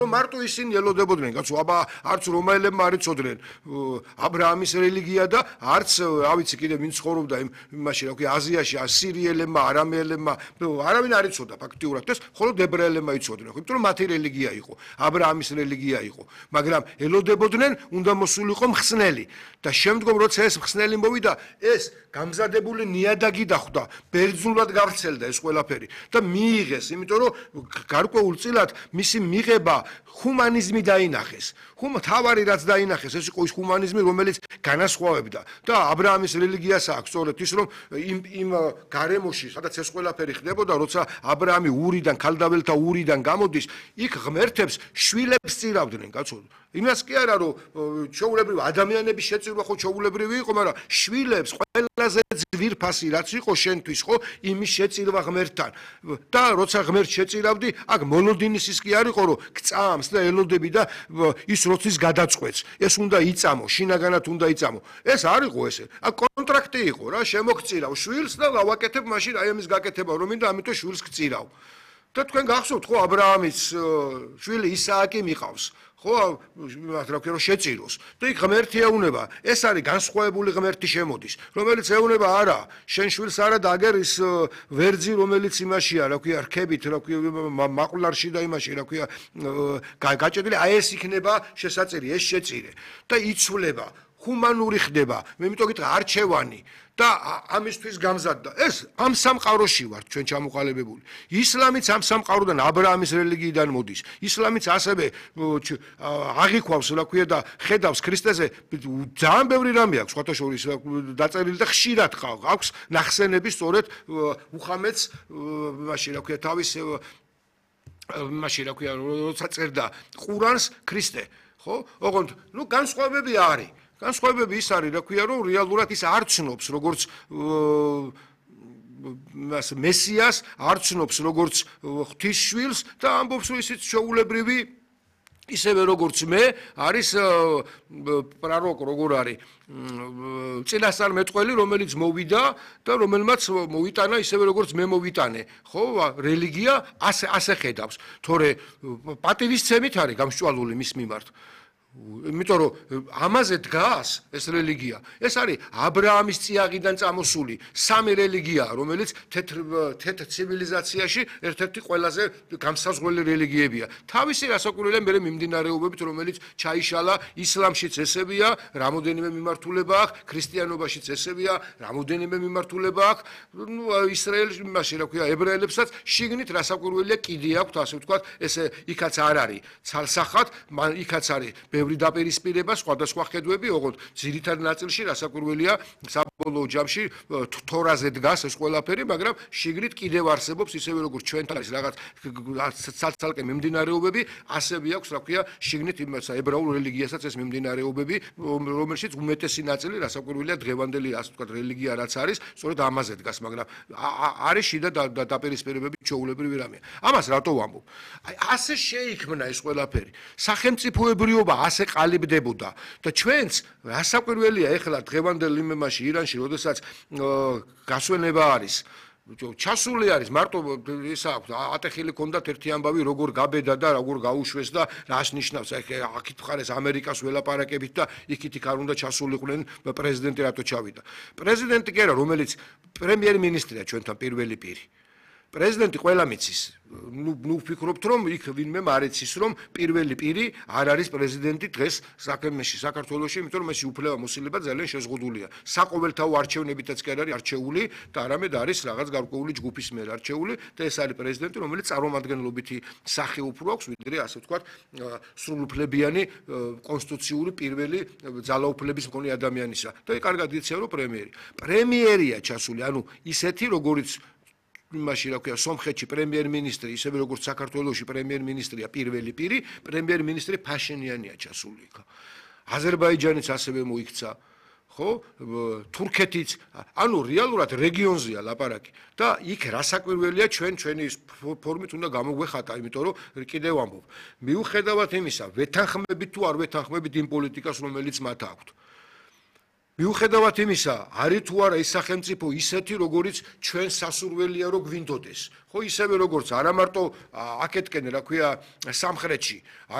მარტო ისინი ელოდებოდნენ, კაცო, აბა არც რომაელებმა არ იცოდნენ აბრაამის რელიგია და არც ავიცი კიდე ვინ ცხოვრობდა იმაში, რა ქვია, აზიაში, ასირიელებმა, არამეელებმა, არავინ არ იცოდა ფაქტიურად ეს, ხოლო ებრაელებმა იცოდნენ, იმიტომ რომ მათი რელიგია იყო, აბრაამის რელიგია იყო, მაგრამ ელოდებოდნენ, უნდა მოსულიყო მხსნელი და შემდგომ როცა ეს მხსნელი მოვიდა, ეს გამზადებული ნიადაგი დახვდა, ბერძნულად გავრცელდა ეს ყველაფერი და მიიღეს, იმიტომ რომ გარკვეულწილად მისი მიღება ჰუმანიზმი დაინახეს. თავარი რაც დაინახეს, ეს იყო ის ჰუმანიზმი, რომელიც განასხვავებდა და აბრაამის რელიგიას აქვს სწორედ ის, რომ იმ გარემოში, სადაც ეს ყველაფერი ხდებოდა, როცა აბრაამი ურიდან, ქალდაბელთა ურიდან გამოდის, იქ ღმერთებს შვილებს წირავდნენ, კაცო. იმას კი არა, რომ ჩვეულებრივ ადამიანების შეწირვა ხო ჩვეულებრივი იყო, მაგრამ შვილებს ყველაზე ძვირფასი რაც იყო შენთვის, ხო, იმის შეწირვა ღმერთთან. და როცა ღმერთს შეწირავდი, აქ მონოდინის ის კი არ იყო, რომ გწამს და ელოდები და ის როცა გადაწყვეტს. ეს უნდა იწამო, შინაგანად უნდა იწამო. ეს არ იყო ესე. აქ კონტრაქტი იყო რა, შემოგწირავ შვილს და ვაკეთებ მაშინ აი ამის გაკეთება, რომ მინდა ამიტომ შვილს გწირავ. და თქვენ გახსოვთ ხო აბრაამის შვილი ისააკი მიყავს. ხო, რა ქვია, რომ შეწიროს. და იქ ღმერთი ეუნება. ეს არის განსხვავებული ღმერთი შემოდის, რომელიც ეუნება არა, შენ შვილს არა და აგერ ის ვერძი, რომელიც იმაშია, რა ქვია, რქებით, რა ქვია, მაყვლარში და იმაში, რა ქვია, გაჭედილი, აი ეს იქნება შესაწირი, ეს შეწირე. და იცვლება, ჰუმანური ხდება, მე იმიტომ გითხრა არჩევანი. და ამისთვის გამზადდა. ეს ამ სამყაროში ვართ ჩვენ ჩამოყალიბებული. ისლამიც ამ სამყაროდან აბრაამის რელიგიიდან მოდის. ისლამიც ასევე აღიქვავს, რა ქვია და ხედავს ქრისტეზე ძალიან ბევრი რამე აქვს, სხვათა შორის დაწერილი და ხშირად აქვს ნახსენები სწორედ მუჰამედს მაშინ, რა ქვია, თავის მაშინ, რა ქვია, როცა წერდა ყურანს ქრისტე, ხო? ოღონდ, ნუ განსხვავებები არის. განსხვავებები ის არის, რა ქვია, რომ რეალურად ის არ ცნობს, როგორც მესიას, არ ცნობს, როგორც ღვთისშვილს და ამბობს, რომ ისიც ჩვეულებრივი ისევე როგორც მე არის პრაროკ, როგორ არის წინასწარმეტყველი, რომელიც მოვიდა და რომელმაც მოვიტანა ისევე როგორც მე მოვიტანე. ხო, რელიგია ასე ხედავს, თორე პატივისცემით არის გამსჭვალული მის მიმართ. იმიტომ რომ ამაზე დგას ეს რელიგია. ეს არის აბრაამის წიაღიდან წამოსული სამი რელიგია, რომელიც თეთრ ცივილიზაციაში ერთ-ერთი ყველაზე გამსაზღვრელი რელიგიებია. თავისი რასაკვირველია მე მიმდინარეობებით, რომელიც ჩაიშალა ისლამშიც ესებია, რამოდენიმე მიმართულება აქვს, ქრისტიანობაშიც ესებია, რამოდენიმე მიმართულება აქვს, ისრაელში, მაშინ რა ქვია, ებრაელებსაც შიგნით რასაკვირველია კიდე აქვთ, ასე ვთქვათ, ესე იქაც არ არის ცალსახად, იქაც არის ბევრი დაპირისპირება, სხვადასხვა ხედვები, ოღონდ ძირითად ნაწილში რასაკვირველია საბოლოო ჯამში თორაზე დგას ეს ყველაფერი, მაგრამ შიგნით კიდევ არსებობს ისევე როგორც ჩვენთან არის რაღაც ცალკე მიმდინარეობები, ასევე აქვს, რა ქვია, შიგნით იმაცა ებრაულ რელიგიასაც ეს მიმდინარეობები, რომელშიც უმეტესი ნაწილი რასაკვირველია დღევანდელი, ასე ვთქვათ, რელიგია რაც არის, სწორედ ამაზე დგას, მაგრამ არის შიდა დაპირისპირებები ჩვეულებრივი რამეა. ამას რატო ვამბობ? აი ასე შეიქმნა ეს ყველაფერი. სახელმწიფოებრიობა ასე ყალიბდებოდა და ჩვენც რასაკვირველია ეხლა დღევანდელ იმაში ირანში, როდესაც გასვენება არის, ჩასული არის, მარტო ის აქვს, ატეხილი ქონდათ ერთი ამბავი, როგორ გაბედა და როგორ გაუშვეს და რას ნიშნავს, აქეთ მხარეს ამერიკას ველაპარაკებით და იქით არ უნდა ჩასულიყვნენ პრეზიდენტი რატო ჩავიდა. პრეზიდენტი კი არა, რომელიც პრემიერ-მინისტრია ჩვენთან პირველი პირი. პრეზიდენტი ყველა მიცის. ნუ ვფიქრობთ, რომ იქ ვინმე არ იცის, რომ პირველი პირი არ არის პრეზიდენტი დღეს საქართველოში, იმიტომ რომ ეს უფლება მოსილება ძალიან შეზღუდულია. საყოველთაო არჩევნებითაც კი არ არის არჩეული და არამედ არის რაღაც გარკვეული ჯგუფის მიერ არჩეული და ეს არის პრეზიდენტი, რომელიც წარმომადგენლობითი სახე უფრო აქვს, ვიდრე ასე ვთქვათ, სრულუფლებიანი კონსტიტუციური პირველი ძალაუფლების მქონე ადამიანისა. და კარგად იციან, რომ პრემიერია ჩასული, ანუ ისეთი, როგორიც იმაში, რა ქვია, სომხეთში პრემიერ-მინისტრი, ისევე როგორც საქართველოში პრემიერ-მინისტრია პირველი პირი, პრემიერ-მინისტრი ფაშინიანია ჩასული იქ. აზერბაიჯანიც ასევე მოიქცა, ხო? თურქეთიც, ანუ რეალურად რეგიონზეა ლაპარაკი და იქ რასაკვირველია ჩვენი ფორმით უნდა გამოგვეხატა, იმიტომ რომ კიდევ ვამბობ, მიუხედავად იმისა, ვეთანხმებით თუ არ ვეთანხმებით იმ პოლიტიკას, რომელიც მათ აქვთ. მიუხედავად იმისა, არის თუ არა ის სახელმწიფო ისეთი, როგორიც ჩვენ სასურველია რომ გვინდოდეს. ხო ისევე როგორც არა მარტო აქეთკენ, რა ქვია, სამხრეთში